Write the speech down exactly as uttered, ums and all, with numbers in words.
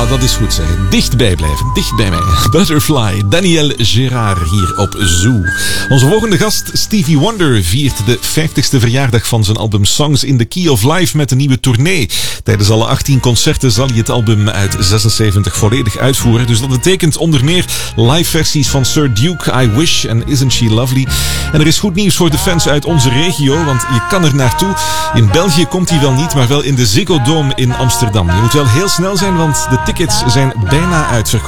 Ah, dat is goed zeggen. Dichtbij blijven, dicht bij mij. Butterfly, Daniel Gérard hier op Zoo. Onze volgende gast, Stevie Wonder, viert de vijftigste verjaardag van zijn album Songs in the Key of Life met een nieuwe tournee. Tijdens alle achttien concerten zal hij het album uit zesenzeventig volledig uitvoeren. Dus dat betekent onder meer live versies van Sir Duke, I Wish en Isn't She Lovely. En er is goed nieuws voor de fans uit onze regio, want je kan er naartoe. In België komt hij wel niet, maar wel in de Ziggo Dome in Amsterdam. Je moet wel heel snel zijn, want de tickets zijn bijna uitverkocht.